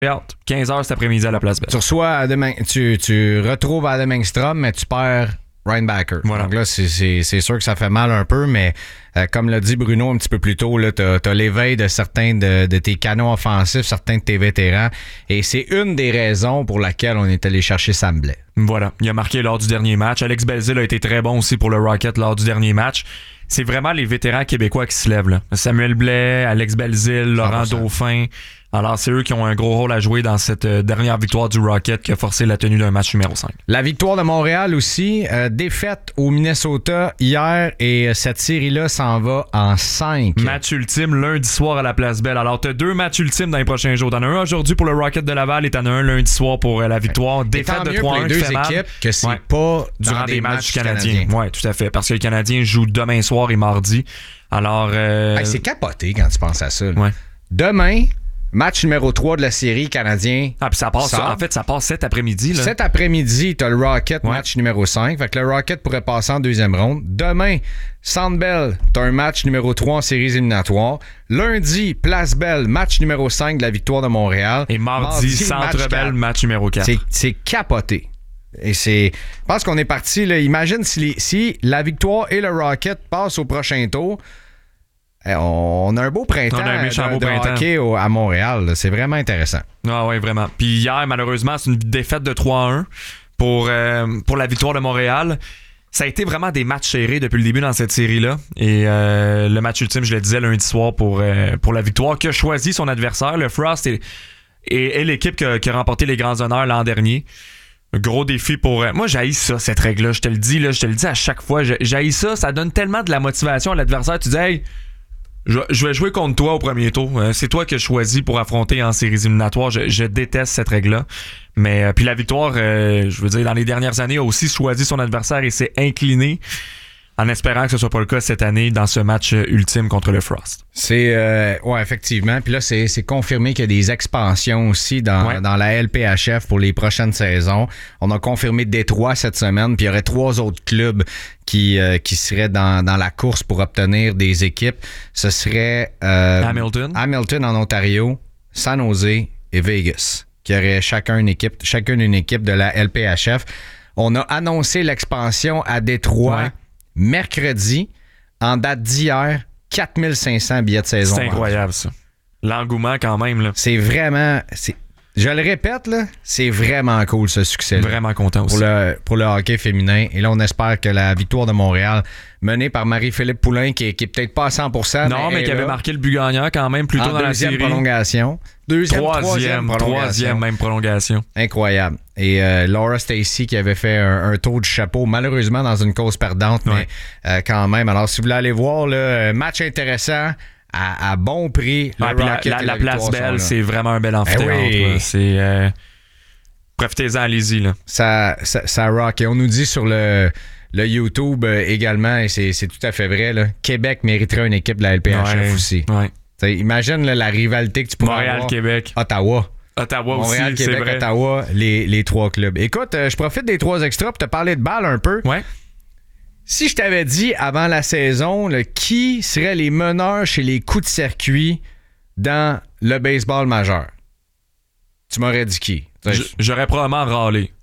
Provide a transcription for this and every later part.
15h cet après-midi à la Place Belle. Tu reçois tu retrouves Adam Engstrom, mais tu perds Ryan Backer. Voilà. Donc là, c'est sûr que ça fait mal un peu, mais comme l'a dit Bruno un petit peu plus tôt, tu as l'éveil de certains de tes canons offensifs, certains de tes vétérans, et c'est une des raisons pour laquelle on est allé chercher Sam Blais. Voilà, il a marqué lors du dernier match. Alex Belzile a été très bon aussi pour le Rocket lors du dernier match. C'est vraiment les vétérans québécois qui se lèvent, là. Samuel Blais, Alex Belzile, Laurent 100%. Dauphin. Alors, c'est eux qui ont un gros rôle à jouer dans cette dernière victoire du Rocket qui a forcé la tenue d'un match numéro 5. La victoire de Montréal aussi, défaite au Minnesota hier, et cette série-là s'en va en 5. Match ultime lundi soir à la Place Belle. Alors, t'as 2 matchs ultimes dans les prochains jours. T'en as un aujourd'hui pour le Rocket de Laval et t'en as un lundi soir pour la victoire. Défaite de 3-1 pour les deux équipes que c'est pas durant des matchs canadiens. Oui, tout à fait. Parce que les Canadiens jouent demain soir et mardi. Alors... c'est capoté quand tu penses à ça. Ouais. Demain... Match numéro 3 de la série canadien. Ah, puis ça passe, en fait, ça passe cet après-midi. Là. Cet après-midi, t'as le Rocket, match numéro 5. Fait que le Rocket pourrait passer en deuxième ronde. Demain, Centre Bell, t'as un match numéro 3 en séries éliminatoires. Lundi, Place Belle, match numéro 5 de la victoire de Montréal. Et mardi Centre Bell, match numéro 4. C'est capoté. Et je pense qu'on est parti, là. Imagine si la victoire et le Rocket passent au prochain tour. On a un beau printemps. On a un méchant beau printemps. Hockey à Montréal. Là. C'est vraiment intéressant. Ah oui, vraiment. Puis hier, malheureusement, c'est une défaite de 3-1 pour la victoire de Montréal. Ça a été vraiment des matchs serrés depuis le début dans cette série-là. Et le match ultime, je le disais, lundi soir pour la victoire, qui a choisi son adversaire. Le Frost est l'équipe qui a remporté les grands honneurs l'an dernier. Un gros défi pour... Moi, j'haïs ça, cette règle-là. Je te le dis à chaque fois. J'haïs ça. Ça donne tellement de la motivation à l'adversaire. Tu dis, hey... Je vais jouer contre toi au premier tour. C'est toi que je choisis pour affronter en séries éliminatoires. Je déteste cette règle-là. Mais puis la victoire, je veux dire, dans les dernières années, a aussi choisi son adversaire et s'est incliné en espérant que ce soit pas le cas cette année dans ce match ultime contre le Frost. Ouais, effectivement. Puis là, c'est confirmé qu'il y a des expansions aussi dans la LPHF pour les prochaines saisons. On a confirmé Détroit cette semaine, puis il y aurait 3 autres clubs qui seraient dans la course pour obtenir des équipes. Ce serait Hamilton en Ontario, San Jose et Vegas, qui auraient chacune une équipe de la LPHF. On a annoncé l'expansion à Détroit mercredi, en date d'hier, 4500 billets de saison. C'est incroyable, ça. L'engouement, quand même, là. C'est vraiment... Je le répète, là, c'est vraiment cool, ce succès-là. Vraiment content aussi. Pour le hockey féminin. Et là, on espère que la victoire de Montréal, menée par Marie-Philippe Poulain, qui est peut-être pas à 100%. Non, mais qui avait marqué le but gagnant quand même plus tôt dans la série. Prolongation. Troisième même prolongation. Incroyable. Et Laura Stacey qui avait fait un tour du chapeau, malheureusement dans une cause perdante, mais quand même. Alors, si vous voulez aller voir, là, match intéressant, à bon prix. La Place Belle, c'est vraiment un bel amphithéâtre. Profitez-en, allez-y. Là. Ça rock. Et on nous dit sur le YouTube également, et c'est tout à fait vrai, là, Québec mériterait une équipe de la LPHF aussi. Imagine là, la rivalité que tu pourrais avoir. Montréal-Québec. Ottawa Montréal, aussi, Québec, Ottawa, les 3 clubs. Écoute, je profite des 3 extras pour te parler de balle un peu. Ouais. Si je t'avais dit avant la saison, là, qui seraient les meneurs chez les coups de circuit dans le baseball majeur, tu m'aurais dit qui? J'aurais probablement râlé.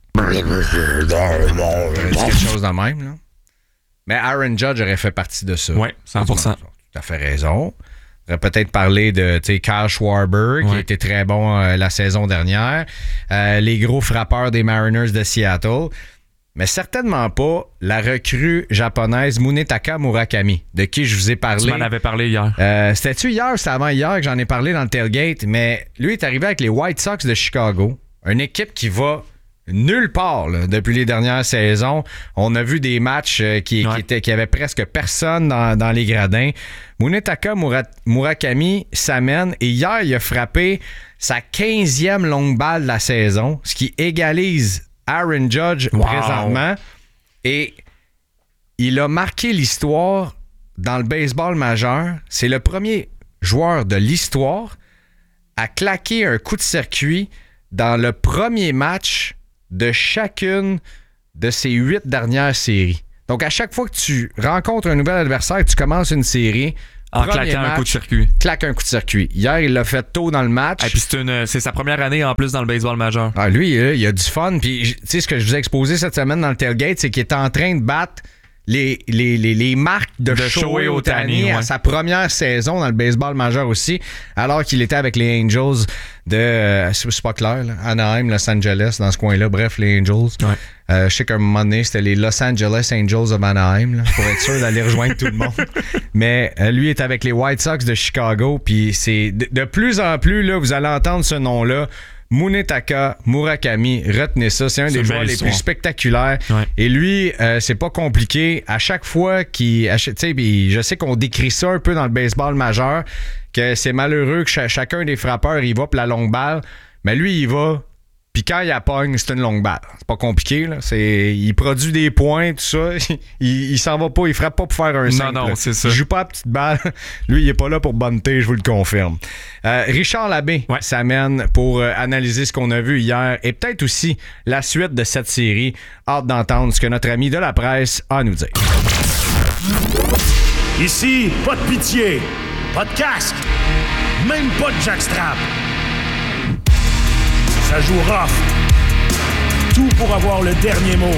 J'aurais dit quelque chose de même. Là. Mais Aaron Judge aurait fait partie de ça. Oui, 100%. Tu as fait raison. On aurait peut-être parlé de Kyle Schwarber, qui était très bon la saison dernière. Les gros frappeurs des Mariners de Seattle. Mais certainement pas la recrue japonaise Munetaka Murakami, de qui je vous ai parlé. Tu m'en avais parlé hier. C'était-tu hier ou c'était avant hier que j'en ai parlé dans le tailgate? Mais lui est arrivé avec les White Sox de Chicago, une équipe qui va nulle part là, depuis les dernières saisons. On a vu des matchs qui avaient presque personne dans les gradins. Munetaka Murakami s'amène et hier, il a frappé sa 15e longue balle de la saison, ce qui égalise Aaron Judge présentement. Et il a marqué l'histoire dans le baseball majeur. C'est le premier joueur de l'histoire à claquer un coup de circuit dans le premier match de chacune de ses 8 dernières séries. Donc, à chaque fois que tu rencontres un nouvel adversaire, que tu commences une série, En Premier claquant un match, coup de circuit. claque un coup de circuit. Hier, il l'a fait tôt dans le match. Et puis c'est sa première année en plus dans le baseball majeur. Ah, lui, il a du fun. Puis, tu sais, ce que je vous ai exposé cette semaine dans le tailgate, c'est qu'il est en train de battre les marques de Shohei Ohtani à sa première saison dans le baseball majeur aussi, alors qu'il était avec les Angels de... c'est pas clair, là, Anaheim, Los Angeles, dans ce coin-là. Bref, les Angels. Ouais. Je sais qu'à un moment donné, c'était les Los Angeles Angels of Anaheim, là, pour être sûr d'aller rejoindre tout le monde. Mais lui est avec les White Sox de Chicago, puis c'est de plus en plus, là, vous allez entendre ce nom-là, Munetaka Murakami, retenez ça, c'est un des joueurs les plus spectaculaires. Ouais. Et lui, c'est pas compliqué. À chaque fois qu'il achète, je sais qu'on décrit ça un peu dans le baseball majeur, que c'est malheureux que chacun des frappeurs il va pour la longue balle, mais lui il va. Puis quand il la pogne, c'est une longue balle. C'est pas compliqué, là. Il produit des points, tout ça. Il s'en va pas, il frappe pas pour faire un 5. Non, c'est ça. Il joue pas à petite balle. Lui, il est pas là pour bunter, je vous le confirme. Richard Labbé s'amène pour analyser ce qu'on a vu hier et peut-être aussi la suite de cette série. Hâte d'entendre ce que notre ami de la presse a à nous dire. Ici, pas de pitié, pas de casque, même pas de jackstrap. Ça joue rough. Tout pour avoir le dernier mot.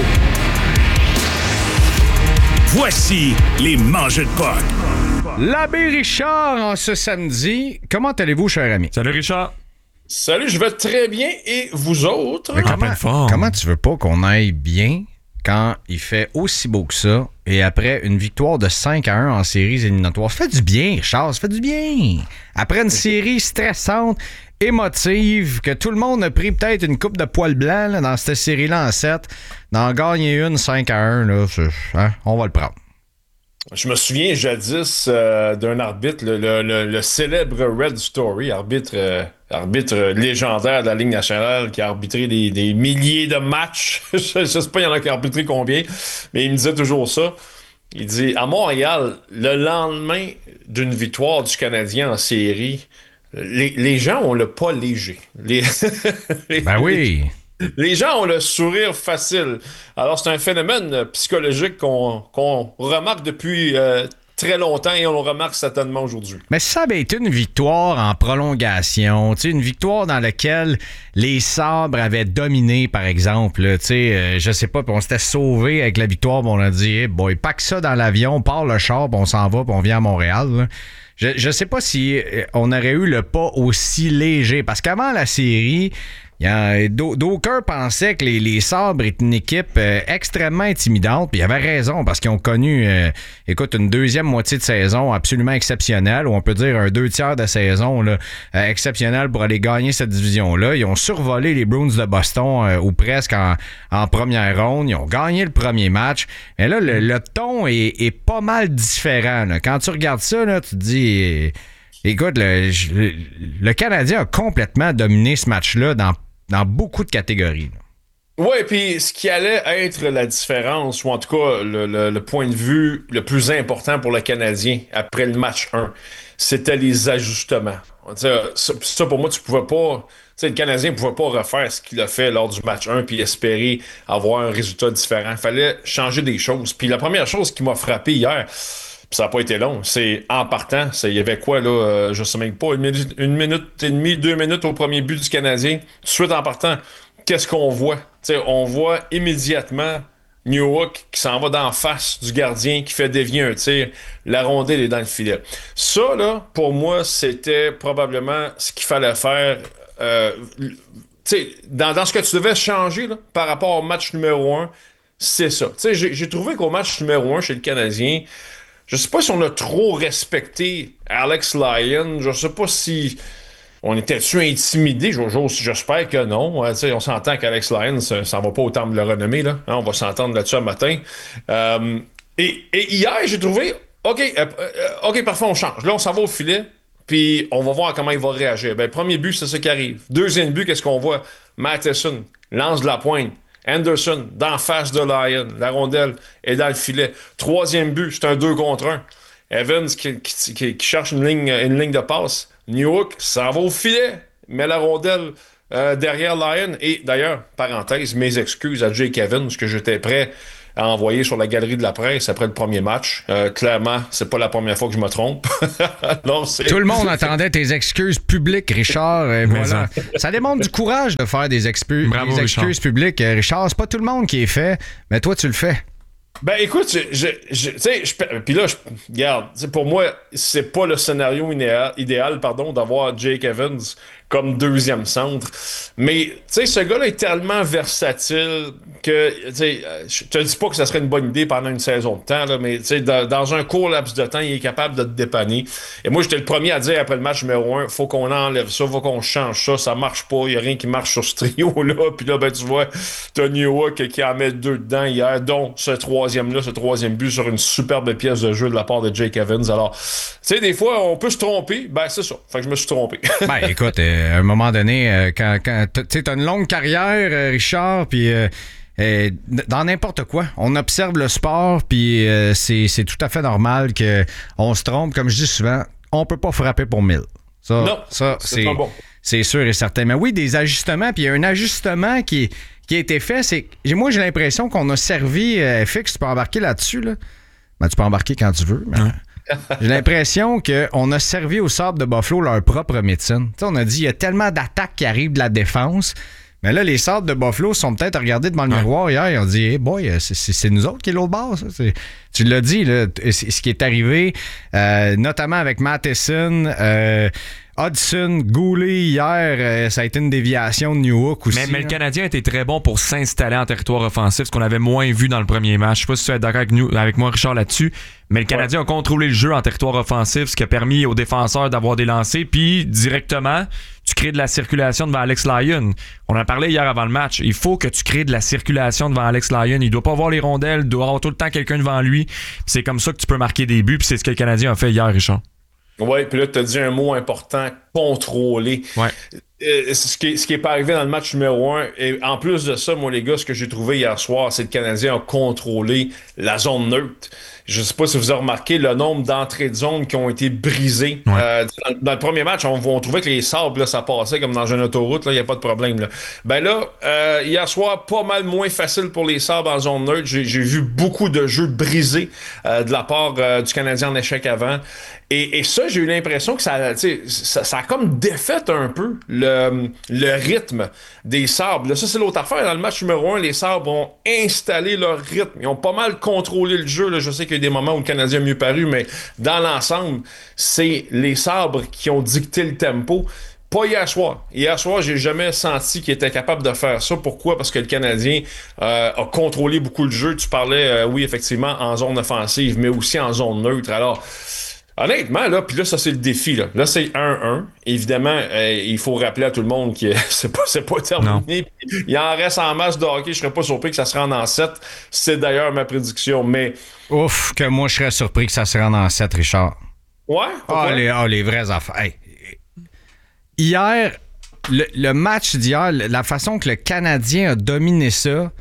Voici les mangeux de puck. L'abbé Richard en ce samedi. Comment allez-vous, cher ami? Salut Richard. Salut, je vais très bien. Et vous autres? Mais comment tu veux pas qu'on aille bien quand il fait aussi beau que ça et après une victoire de 5-1 en séries éliminatoires? Ça fait du bien, Richard, ça fait du bien. Après une série stressante, émotive, que tout le monde a pris peut-être une coupe de poil blanc là, dans cette série-là en 7, d'en gagner une 5-1, là, on va le prendre. Je me souviens jadis d'un arbitre, le célèbre Red Story, arbitre légendaire de la Ligue nationale qui a arbitré des milliers de matchs. Je sais pas, il y en a qui a arbitré combien, mais il me disait toujours ça. Il dit, à Montréal, le lendemain d'une victoire du Canadien en série, les gens ont le pas léger. Oui. Les gens ont le sourire facile. Alors, c'est un phénomène psychologique qu'on remarque depuis très longtemps et on le remarque certainement aujourd'hui. Mais si ça avait été une victoire en prolongation, une victoire dans laquelle les Sabres avaient dominé, par exemple, je sais pas, puis on s'était sauvé avec la victoire, puis on a dit, hey boy, pack ça dans l'avion, on part le char, puis on s'en va, puis on vient à Montréal, là. Je sais pas si on aurait eu le pas aussi léger, parce qu'avant la série, d'aucuns pensaient que les Sabres étaient une équipe extrêmement intimidante, puis ils avaient raison, parce qu'ils ont connu une deuxième moitié de saison absolument exceptionnelle, ou on peut dire un 2/3 de saison là, exceptionnel pour aller gagner cette division-là. Ils ont survolé les Bruins de Boston ou presque en première ronde. Ils ont gagné le premier match. Mais là, le ton est pas mal différent. Là. Quand tu regardes ça, là, tu te dis... Écoute, le Canadien a complètement dominé ce match-là dans beaucoup de catégories. Oui, puis ce qui allait être la différence, ou en tout cas le point de vue le plus important pour le Canadien après le match 1, c'était les ajustements. Ça, pour moi, tu pouvais pas... le Canadien ne pouvait pas refaire ce qu'il a fait lors du match 1 puis espérer avoir un résultat différent. Il fallait changer des choses. Puis la première chose qui m'a frappé hier... Puis ça n'a pas été long. C'est en partant. Il y avait quoi, là? Je sais même pas. Une minute et demie, 2 minutes au premier but du Canadien. Tout de suite en partant. Qu'est-ce qu'on voit? On voit immédiatement Newhook qui s'en va d'en face du gardien, qui fait dévier un tir. La rondelle est dans le filet. Ça, là, pour moi, c'était probablement ce qu'il fallait faire. Dans ce que tu devais changer là, par rapport au match numéro 1, c'est ça. J'ai trouvé qu'au match numéro 1 chez le Canadien, je sais pas si on a trop respecté Alex Lyon. Je sais pas si on était-tu intimidé. J'espère que non. On s'entend qu'Alex Lyon, ça ne va pas au temple de la renommée. Là. On va s'entendre là-dessus un matin. Et hier, j'ai trouvé, OK, parfait, on change. Là, on s'en va au filet, puis on va voir comment il va réagir. Premier but, c'est ça qui arrive. Deuxième but, qu'est-ce qu'on voit? Matheson lance de la pointe. Anderson, d'en face de Lyon. La rondelle est dans le filet. Troisième but, c'est un 2 contre 1. Evans qui cherche une ligne de passe. Newhook, ça va au filet. Met la rondelle derrière Lyon. Et d'ailleurs, parenthèse, mes excuses à Jake Evans, parce que j'étais prêt a envoyé sur la galerie de la presse après le premier match. Clairement, c'est pas la première fois que je me trompe. Non, tout le monde attendait tes excuses publiques, Richard. Voilà. Ça démontre du courage de faire des excuses publiques, Richard. C'est pas tout le monde qui est fait, mais toi, tu le fais. Ben écoute, puis là, regarde, pour moi, c'est pas le scénario idéal, d'avoir Jake Evans comme deuxième centre. Mais, tu sais, ce gars-là est tellement versatile que, tu sais, je te dis pas que ça serait une bonne idée pendant une saison de temps, là, mais, tu sais, dans un court laps de temps, il est capable de te dépanner. Et moi, j'étais le premier à dire après le match numéro 1, faut qu'on enlève ça, faut qu'on change ça marche pas, il y a rien qui marche sur ce trio-là. Puis là, ben, tu vois, t'as Newhook qui en met 2 dedans hier, dont ce troisième but sur une superbe pièce de jeu de la part de Jake Evans. Alors, tu sais, des fois, on peut se tromper. Ben, c'est ça. Fait que je me suis trompé. Ben, écoute, à un moment donné, quand tu t'as une longue carrière, Richard, puis dans n'importe quoi, on observe le sport, puis c'est tout à fait normal qu'on se trompe. Comme je dis souvent, on peut pas frapper pour 1000. Non, c'est pas bon. C'est sûr et certain. Mais oui, des ajustements, puis il y a un ajustement qui a été fait. Moi, j'ai l'impression qu'on a servi, FX, tu peux embarquer là-dessus, là. Ben, tu peux embarquer quand tu veux, mais... J'ai l'impression qu'on a servi aux Sabres de Buffalo leur propre médecine. T'sais, on a dit il y a tellement d'attaques qui arrivent de la défense. Mais là, les Sabres de Buffalo sont peut-être regardés devant le miroir hier. Ils ont dit hey boy, c'est nous autres qui est l'autre bord. Ça. Tu l'as dit, là, ce qui est arrivé, notamment avec Matheson, Hudson, Goulet hier, ça a été une déviation de Newhook aussi. Mais le Canadien a été très bon pour s'installer en territoire offensif, ce qu'on avait moins vu dans le premier match. Je sais pas si tu es d'accord avec moi, Richard, là-dessus, mais le Canadien a contrôlé le jeu en territoire offensif, ce qui a permis aux défenseurs d'avoir des lancers, puis directement, tu crées de la circulation devant Alex Lyon. On en parlait hier avant le match. Il faut que tu crées de la circulation devant Alex Lyon. Il doit pas avoir les rondelles, il doit avoir tout le temps quelqu'un devant lui. Puis c'est comme ça que tu peux marquer des buts, puis c'est ce que le Canadien a fait hier, Richard. Oui, puis là, tu as dit un mot important, contrôler. Ouais. Ce qui est pas arrivé dans le match numéro 1. Et en plus de ça, moi, les gars, ce que j'ai trouvé hier soir, c'est que le Canadien a contrôlé la zone neutre. Je sais pas si vous avez remarqué le nombre d'entrées de zone qui ont été brisées. Ouais. Dans le premier match, on trouvait que les sabres, là, ça passait comme dans une autoroute, il n'y a pas de problème. Là. Ben là, hier soir, pas mal moins facile pour les sabres en zone neutre. J'ai vu beaucoup de jeux brisés de la part du Canadien en échec avant. Et ça, j'ai eu l'impression que ça a comme défait un peu le rythme des Sabres. Là, ça, c'est l'autre affaire. Dans le match numéro 1, les Sabres ont installé leur rythme. Ils ont pas mal contrôlé le jeu. Là. Je sais qu'il y a eu des moments où le Canadien a mieux paru, mais dans l'ensemble, c'est les Sabres qui ont dicté le tempo. Pas hier soir. Hier soir, j'ai jamais senti qu'il était capable de faire ça. Pourquoi? Parce que le Canadien a contrôlé beaucoup le jeu. Tu parlais, oui, effectivement, en zone offensive, mais aussi en zone neutre. Alors... honnêtement, là, puis là, ça, c'est le défi. Là, c'est 1-1. Évidemment, il faut rappeler à tout le monde que c'est pas terminé. Il en reste en masse de hockey. Je serais pas surpris que ça se rende en 7. C'est d'ailleurs ma prédiction, mais... Ouf, que moi, je serais surpris que ça se rende en 7, Richard. Ouais? Les vraies affaires. Hey. Hier, le match d'hier, la façon que le Canadien a dominé ça...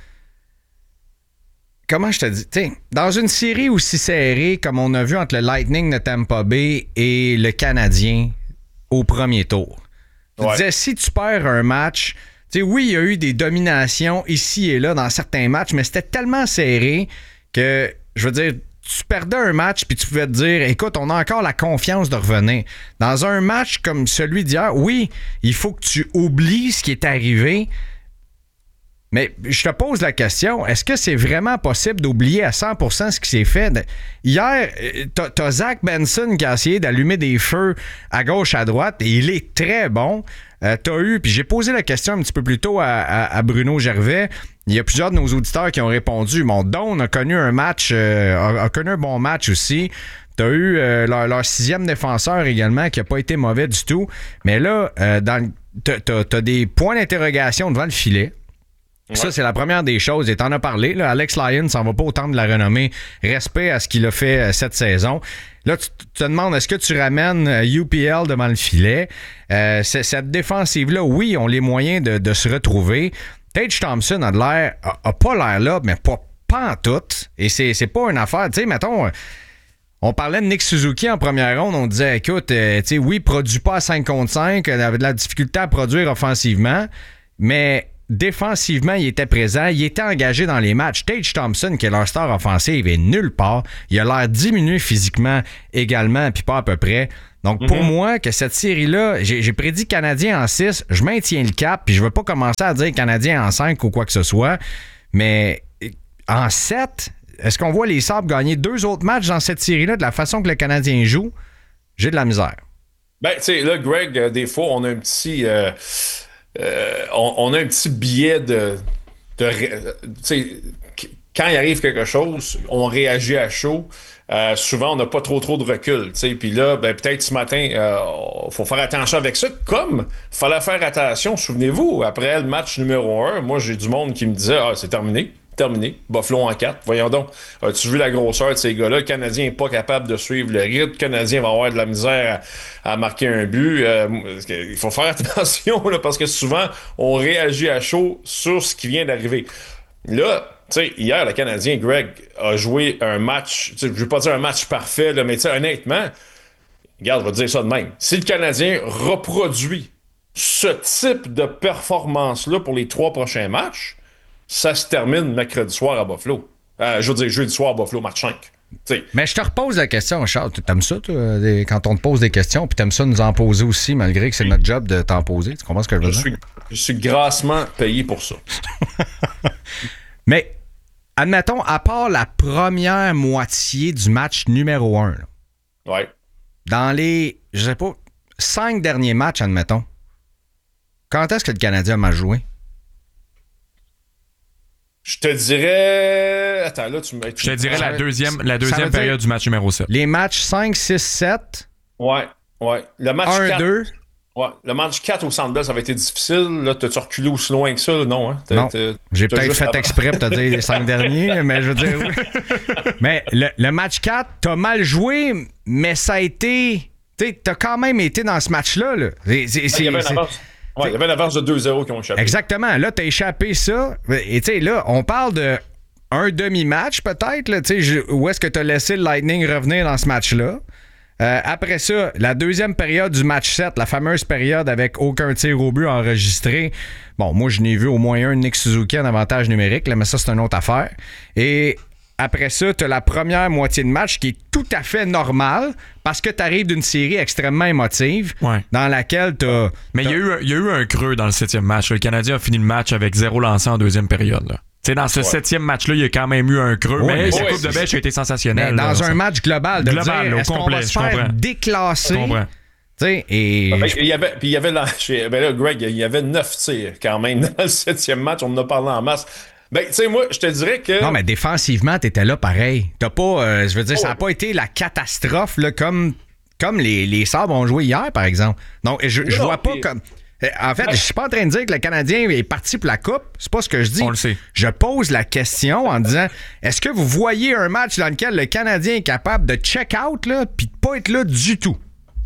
Comment je te dis? T'sais, dans une série aussi serrée comme on a vu entre le Lightning de Tampa Bay et le Canadien au premier tour, tu disais, si tu perds un match, oui, il y a eu des dominations ici et là dans certains matchs, mais c'était tellement serré que, je veux dire, tu perdais un match puis tu pouvais te dire, écoute, on a encore la confiance de revenir. Dans un match comme celui d'hier, oui, il faut que tu oublies ce qui est arrivé. Mais je te pose la question, est-ce que c'est vraiment possible d'oublier à 100% ce qui s'est fait? Hier, t'as Zach Benson qui a essayé d'allumer des feux à gauche, à droite, et il est très bon. Puis j'ai posé la question un petit peu plus tôt à Bruno Gervais. Il y a plusieurs de nos auditeurs qui ont répondu. Mon Don a connu un match, a connu un bon match aussi. T'as eu leur 6e défenseur également qui n'a pas été mauvais du tout. Mais là, t'as des points d'interrogation devant le filet. Ouais. Ça, c'est la première des choses. Et t'en as parlé. Là, Alex Lyon s'en va pas autant de la renommée. Respect à ce qu'il a fait cette saison. Là, tu te demandes, est-ce que tu ramènes UPL devant le filet? Cette défensive-là, oui, ont les moyens de se retrouver. Tage Thompson a pas l'air là, mais pas en tout. Et c'est pas une affaire. Tu sais, mettons... On parlait de Nick Suzuki en première ronde. On disait, écoute, oui, il produit pas à 5 contre 5. Il avait de la difficulté à produire offensivement. Mais... défensivement, il était présent, il était engagé dans les matchs. Tage Thompson, qui est leur star offensive, est nulle part. Il a l'air diminué physiquement également, puis pas à peu près. Donc, pour moi, que cette série-là, j'ai prédit Canadien en 6, je maintiens le cap, puis je veux pas commencer à dire Canadien en 5 ou quoi que ce soit, mais en 7, est-ce qu'on voit les Sabres gagner 2 autres matchs dans cette série-là de la façon que le Canadien joue? J'ai de la misère. Ben, tu sais, là, Greg, des fois, on a un petit... on a un petit billet de tu sais, quand il arrive quelque chose, on réagit à chaud. Souvent, on n'a pas trop de recul. Puis là, ben, peut-être ce matin, il faut faire attention avec ça. Comme il fallait faire attention, souvenez-vous, après le match numéro 1, moi, j'ai du monde qui me disait « Ah, c'est terminé. Buffalo en 4. Voyons donc. As-tu vu la grosseur de ces gars-là? Le Canadien n'est pas capable de suivre le rythme. Le Canadien va avoir de la misère à marquer un but. Il faut faire attention là, parce que souvent, on réagit à chaud sur ce qui vient d'arriver. Là, tu sais, hier, le Canadien, Greg, a joué un match, je ne veux pas dire un match parfait, là, mais honnêtement, regarde, je vais te dire ça de même. Si le Canadien reproduit ce type de performance-là pour les 3 prochains matchs, ça se termine mercredi soir à Buffalo. Je veux dire, jeudi soir à Buffalo, match 5. T'sais. Mais je te repose la question, Charles. T'aimes ça, toi, quand on te pose des questions, puis t'aimes ça nous en poser aussi, malgré que c'est notre job de t'en poser. Tu comprends ce que je veux dire? Je suis grassement payé pour ça. Mais, admettons, à part la première moitié du match numéro 1, là, ouais. Dans les, je sais pas, 5 derniers matchs, admettons, quand est-ce que le Canadien a mal joué? Je te dirais... Attends, là, tu me... Je te dirais la deuxième période du match numéro 7. Les matchs 5, 6, 7. Ouais. Le match 1, 4... 2. Ouais. Le match 4 au Centre Bell, ça avait été difficile. Là, t'as-tu reculé aussi loin que ça? Là? Non, hein? Non. J'ai peut-être fait exprès pour te dire les 5 derniers, mais je veux dire... Oui. Mais le match 4, t'as mal joué, mais ça a été... T'as quand même été dans ce match-là. Là. Il y avait une avance. Ouais, il y avait une avance de 2-0 qui ont échappé. Exactement. Là, t'as échappé ça. Et tu sais, là, on parle de un demi-match peut-être. Là, où est-ce que t'as laissé le Lightning revenir dans ce match-là? Après ça, la deuxième période du match 7, la fameuse période avec aucun tir au but enregistré. Bon, moi, je n'ai vu au moins un Nick Suzuki en avantage numérique, là, mais ça, c'est une autre affaire. Et après ça, tu as la première moitié de match qui est tout à fait normale parce que tu arrives d'une série extrêmement émotive dans laquelle tu as... Mais il y a eu un creux dans le 7e match. Le Canadien a fini le match avec 0 lancé en deuxième période. Là. Tu sais, dans ce 7e match-là, il y a quand même eu un creux, mais sa coupe de bêche a été sensationnelle. Mais dans un match global, de dire, est-ce qu'on va se faire déclasser? Je comprends. Et... il y avait là, Greg, il y avait 9 tirs quand même dans le 7e match. On en a parlé en masse. Ben, tu sais, moi, je te dirais que... Non, mais défensivement, t'étais là pareil. T'as pas... je veux dire, ça n'a pas été la catastrophe, là, comme les Sabres ont joué hier, par exemple. Donc, je vois pas comme... En fait, je suis pas en train de dire que le Canadien est parti pour la Coupe. C'est pas ce que je dis. On le sait. Je pose la question en disant, est-ce que vous voyez un match dans lequel le Canadien est capable de check-out, là, puis de pas être là du tout?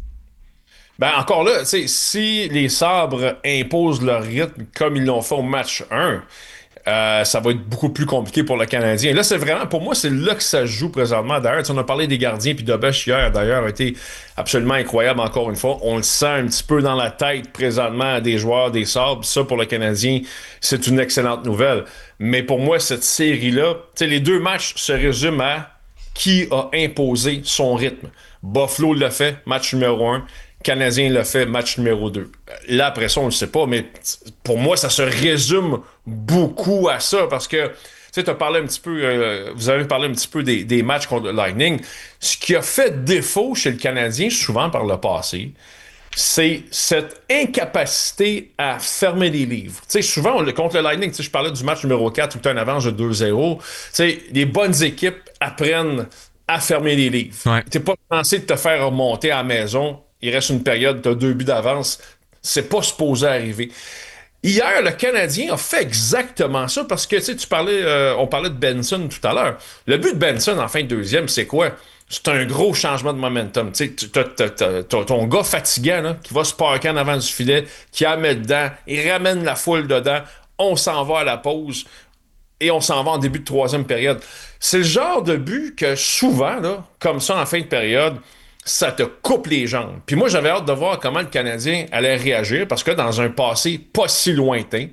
Ben, encore là, tu sais, si les Sabres imposent leur rythme comme ils l'ont fait au match 1... ça va être beaucoup plus compliqué pour le Canadien. Là, c'est vraiment, pour moi, c'est là que ça se joue présentement. D'ailleurs, on a parlé des gardiens, puis Dobech hier, d'ailleurs, a été absolument incroyable, encore une fois. On le sent un petit peu dans la tête présentement des joueurs des Sabres. Ça, pour le Canadien, c'est une excellente nouvelle. Mais pour moi, cette série-là, les 2 matchs se résument à qui a imposé son rythme. Buffalo l'a fait, match numéro 1. Canadien l'a fait, match numéro 2. Là, après ça, on ne le sait pas, mais pour moi, ça se résume beaucoup à ça, parce que, tu sais, t'as parlé un petit peu, vous avez parlé un petit peu des matchs contre le Lightning. Ce qui a fait défaut chez le Canadien, souvent par le passé, c'est cette incapacité à fermer les livres. Tu sais, souvent, contre le Lightning, tu sais, je parlais du match numéro 4 où tu as un avance de 2-0. Tu sais, les bonnes équipes apprennent à fermer les livres. Ouais. T'es pas censé de te faire remonter à la maison. Il reste une période, tu as 2 buts d'avance. C'est pas supposé arriver. Hier, le Canadien a fait exactement ça parce que, tu sais, on parlait de Benson tout à l'heure. Le but de Benson en fin de deuxième, c'est quoi? C'est un gros changement de momentum. Tu sais, t'as ton gars fatigant là, qui va se parker en avant du filet, qui la met dedans, il ramène la foule dedans, on s'en va à la pause et on s'en va en début de 3e période. C'est le genre de but que souvent, là, comme ça en fin de période, ça te coupe les jambes. Puis moi, j'avais hâte de voir comment le Canadien allait réagir parce que dans un passé pas si lointain,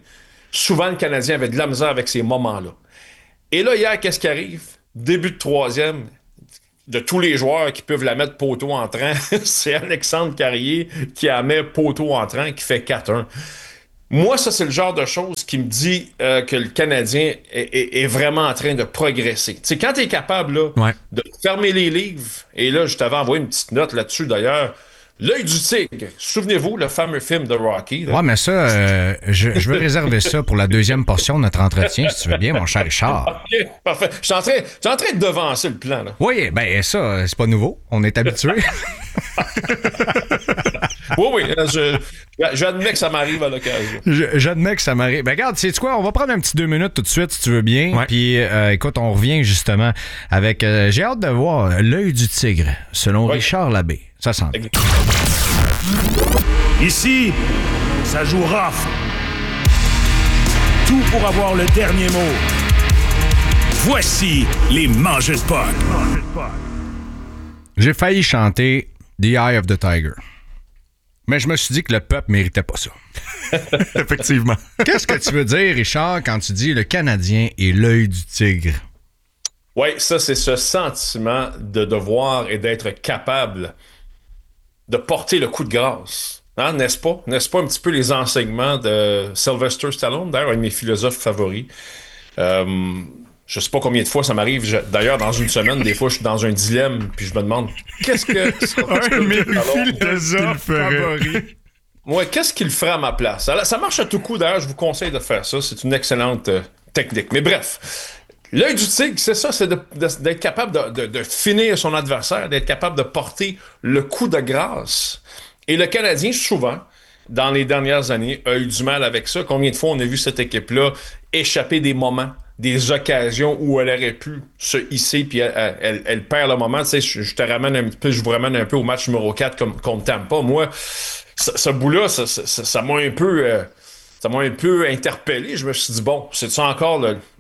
souvent le Canadien avait de la misère avec ces moments-là. Et là, hier, qu'est-ce qui arrive? Début de troisième, de tous les joueurs qui peuvent la mettre poteau entrant, c'est Alexandre Carrier qui la met poteau entrant, qui fait 4-1. Moi, ça, c'est le genre de choses qui me dit que le Canadien est vraiment en train de progresser. Tu sais, quand tu es capable là, de fermer les livres, et là, je t'avais envoyé une petite note là-dessus d'ailleurs, L'œil du tigre. Souvenez-vous, le fameux film de Rocky. Là. Ouais, mais ça, je veux réserver ça pour la deuxième portion de notre entretien, si tu veux bien, mon cher Richard. OK, parfait. Je suis en train de devancer le plan, là. Oui, ben ça, c'est pas nouveau. On est habitué. Oui, j'admets que ça m'arrive à l'occasion. J'admets que ça m'arrive. Ben regarde, sais-tu quoi? On va prendre un petit 2 minutes tout de suite, si tu veux bien. Ouais. Puis, écoute, on revient justement avec... j'ai hâte de voir l'œil du tigre, selon Richard Labbé. Ça sent. Ici, ça joue rough. Tout pour avoir le dernier mot. Voici les mangeurs de puck. J'ai failli chanter The Eye of the Tiger. Mais je me suis dit que le peuple méritait pas ça. Effectivement. Qu'est-ce que tu veux dire, Richard, quand tu dis le Canadien est l'œil du tigre? Oui, ça, c'est ce sentiment de devoir et d'être capable de porter le coup de grâce. Hein, n'est-ce pas? N'est-ce pas un petit peu les enseignements de Sylvester Stallone, d'ailleurs, un de mes philosophes favoris? Je sais pas combien de fois ça m'arrive. D'ailleurs, dans une semaine, des fois, je suis dans un dilemme, puis je me demande, qu'est-ce que... Un de mes philosophes favoris. Ouais, qu'est-ce qu'il ferait à ma place? Ça marche à tout coup, d'ailleurs, je vous conseille de faire ça. C'est une excellente technique. Mais bref... L'œil du tigre, c'est ça, c'est d'être capable de finir son adversaire, d'être capable de porter le coup de grâce. Et le Canadien, souvent, dans les dernières années, a eu du mal avec ça. Combien de fois on a vu cette équipe-là échapper des moments, des occasions où elle aurait pu se hisser, puis elle perd le moment. Tu sais, je vous ramène un peu au match numéro 4 contre Tampa. Moi, ce bout-là, ça m'a un peu... Ça m'a un peu interpellé. Je me suis dit, bon, c'est ça encore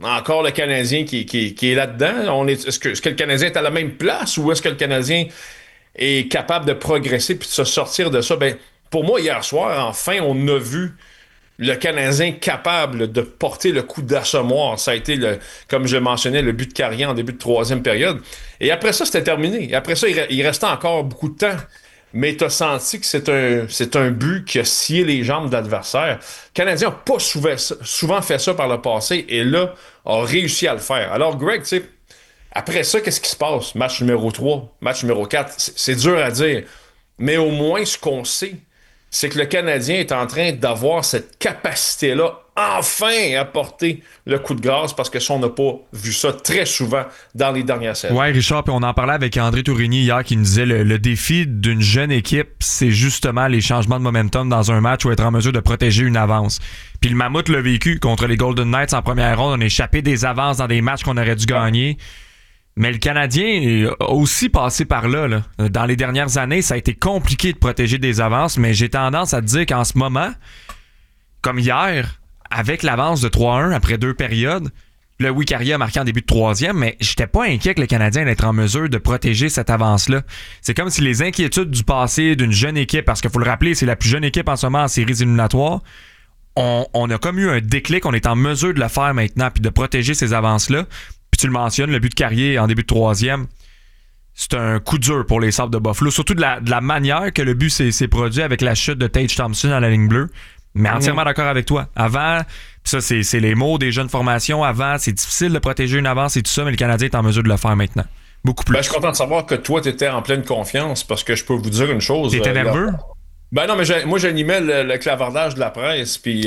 le Canadien qui est là-dedans? Est-ce que le Canadien est à la même place ou est-ce que le Canadien est capable de progresser puis de se sortir de ça? Ben, pour moi, hier soir, enfin, on a vu le Canadien capable de porter le coup d'assommoir. Ça a été, comme je le mentionnais, le but de Carrier en début de troisième période. Et après ça, c'était terminé. Et après ça, il restait encore beaucoup de temps. Mais tu as senti que c'est un but qui a scié les jambes de l'adversaire. Le Canadien n'a pas souvent fait ça par le passé et là, a réussi à le faire. Alors, Greg, tu sais, après ça, qu'est-ce qui se passe? Match numéro 3, match numéro 4, c'est dur à dire. Mais au moins, ce qu'on sait, c'est que le Canadien est en train d'avoir cette capacité-là, enfin, à porter le coup de grâce, parce que ça, on n'a pas vu ça très souvent dans les dernières saisons. Ouais, Richard, puis on en parlait avec André Tourigny hier qui nous disait le défi d'une jeune équipe, c'est justement les changements de momentum dans un match ou être en mesure de protéger une avance. Puis le Mammouth l'a vécu contre les Golden Knights en première ronde, on a échappé des avances dans des matchs qu'on aurait dû gagner. Mais le Canadien a aussi passé par là. Dans les dernières années, ça a été compliqué de protéger des avances, mais j'ai tendance à te dire qu'en ce moment, comme hier, avec l'avance de 3-1 après 2 périodes, le Carrier a marqué en début de troisième, mais j'étais pas inquiet que le Canadien allait être en mesure de protéger cette avance-là. C'est comme si les inquiétudes du passé d'une jeune équipe, parce qu'il faut le rappeler, c'est la plus jeune équipe en ce moment en séries éliminatoires, on a comme eu un déclic, on est en mesure de le faire maintenant, puis de protéger ces avances-là. Puis tu le mentionnes, le but de Carrier en début de troisième, c'est un coup dur pour les Sabres de Buffalo, surtout de la manière que le but s'est produit avec la chute de Tage Thompson à la ligne bleue. Mais entièrement d'accord avec toi. Avant, ça c'est les mots des jeunes formations, avant, c'est difficile de protéger une avance et tout ça, mais le Canadien est en mesure de le faire maintenant. Beaucoup plus. Ben, je suis content de savoir que toi, tu étais en pleine confiance, parce que je peux vous dire une chose. T'étais nerveux? Ben non, mais moi, j'animais le clavardage de la presse, puis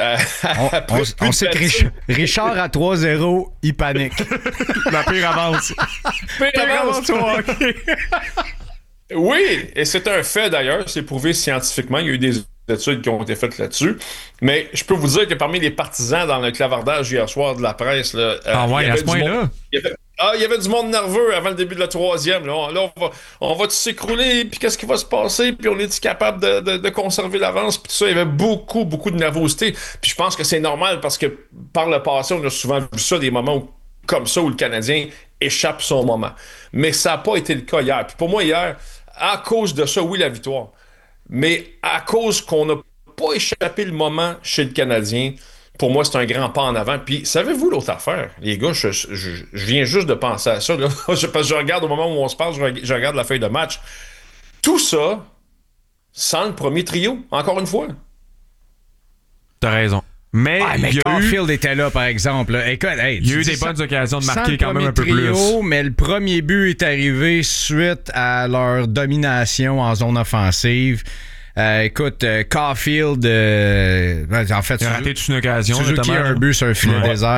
on sait que Richard à 3-0, il panique. La pire avance. Pire avance, okay. Oui, et c'est un fait d'ailleurs, c'est prouvé scientifiquement, il y a eu des études qui ont été faites là-dessus, mais je peux vous dire que parmi les partisans dans le clavardage hier soir de la presse, là, à ce point-là? Il y avait du monde nerveux avant le début de la troisième. Là, on va s'écrouler, puis qu'est-ce qui va se passer, puis on est-tu capable de conserver l'avance, puis tout ça. Il y avait beaucoup, beaucoup de nervosité. Puis je pense que c'est normal, parce que par le passé, on a souvent vu ça, des moments comme ça, où le Canadien échappe son moment. Mais ça n'a pas été le cas hier. Puis pour moi, hier, à cause de ça, oui, la victoire, mais à cause qu'on n'a pas échappé le moment chez le Canadien, pour moi, c'est un grand pas en avant. Puis, savez-vous l'autre affaire? Les gars, je viens juste de penser à ça. Là. Parce que je regarde au moment où on se parle, je regarde la feuille de match. Tout ça sans le premier trio, encore une fois. T'as raison. Mais Caulfield était là, par exemple. Là. Écoute, il y a eu des bonnes occasions de marquer quand même un peu plus. Mais le premier but est arrivé suite à leur domination en zone offensive. Écoute, Caulfield, en fait, il a raté toute une occasion. Suzuki a un but sur un filet désert.